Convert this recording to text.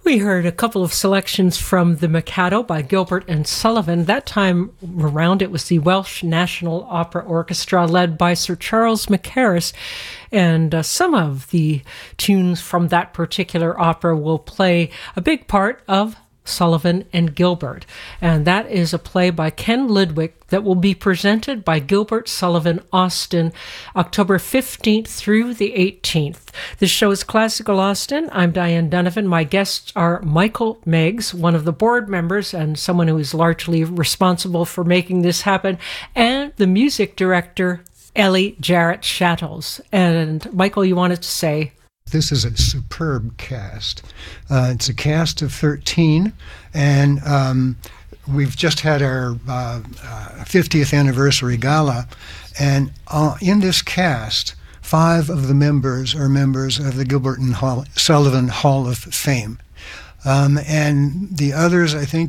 We heard a couple of selections from The Mikado by Gilbert and Sullivan. That time around, it was the Welsh National Opera Orchestra led by Sir Charles Mackerras. And some of the tunes from that particular opera will play a big part of Sullivan and Gilbert. And that is a play by Ken Lidwick that will be presented by Gilbert Sullivan Austin October 15th through the 18th. This show is Classical Austin. I'm Diane Donovan. My guests are Michael Meigs, one of the board members and someone who is largely responsible for making this happen, and the music director, Ellie Jarrett Shattles. And Michael, you wanted to say... This is a superb cast. It's a cast of 13, and we've just had our 50th anniversary gala, and in this cast, 5 of the members are members of the Gilbert and Sullivan Hall of Fame. And the others, I think,